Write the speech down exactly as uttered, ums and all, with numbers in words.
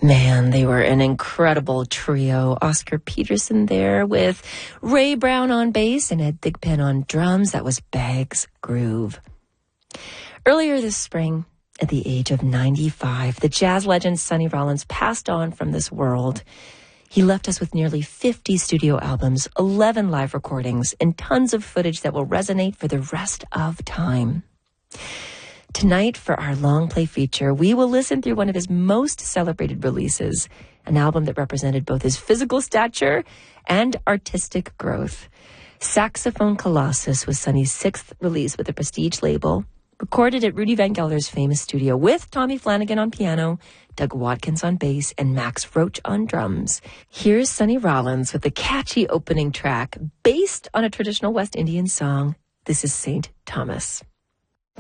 Man, they were an incredible trio. Oscar Peterson there with Ray Brown on bass and Ed Thigpen on drums. That was Bag's Groove. Earlier this spring, at the age of ninety-five, the jazz legend Sonny Rollins passed on from this world. He left us with nearly fifty studio albums, eleven live recordings, and tons of footage that will resonate for the rest of time. Tonight, for our long play feature, we will listen through one of his most celebrated releases, an album that represented both his physical stature and artistic growth. Saxophone Colossus was Sonny's sixth release with a prestige label, recorded at Rudy Van Gelder's famous studio with Tommy Flanagan on piano, Doug Watkins on bass, and Max Roach on drums. Here's Sonny Rollins with the catchy opening track based on a traditional West Indian song. This is Saint Thomas.